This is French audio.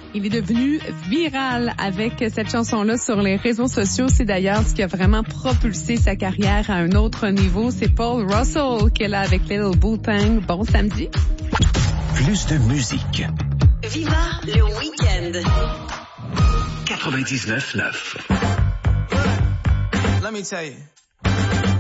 Il est devenu viral avec cette chanson-là sur les réseaux sociaux. C'est d'ailleurs ce qui a vraiment propulsé sa carrière à un autre niveau. C'est Paul Russell qui est là avec Little Boo-Tang. Bon samedi. Plus de musique. Viva le week-end. 99.9. Let me tell you.